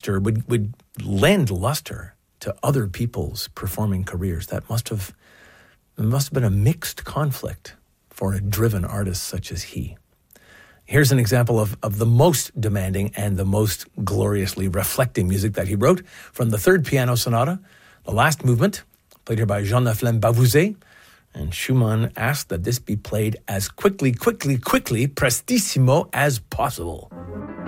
would lend luster to other people's performing careers. It must have been a mixed conflict for a driven artist such as he. Here's an example of the most demanding and the most gloriously reflecting music that he wrote from the third piano sonata, the last movement, played here by Jean Naflem Bavouzet. And Schumann asked that this be played as quickly, prestissimo as possible.